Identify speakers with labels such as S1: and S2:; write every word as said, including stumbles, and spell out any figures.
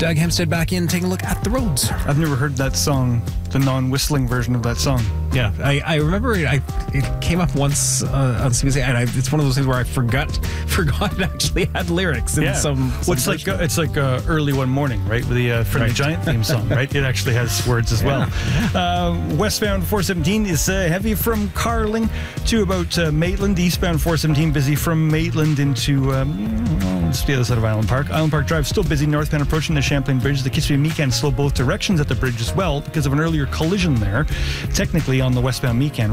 S1: Doug Hempstead back in, taking a look at the roads.
S2: I've never heard that song, the non-whistling version of that song.
S1: Yeah, I, I remember it, I, it came up once uh, on C B C, and I, it's one of those things where I forgot forgot it actually had lyrics in
S2: Yeah.
S1: some. some
S2: well, it's like uh, it's like uh, Early One Morning, right? With the uh, Friendly
S1: Right.
S2: Giant theme song, right? It actually has words as well. Uh, westbound four seventeen is uh, heavy from Carling to about uh, Maitland. Eastbound four seventeen busy from Maitland into um, well, it's the other side of Island Park. Island Park Drive still busy northbound approaching the Champlain Bridge. The Kitzbühel-Meekan slow both directions at the bridge as well because of an earlier collision there. Technically on the westbound Meekan.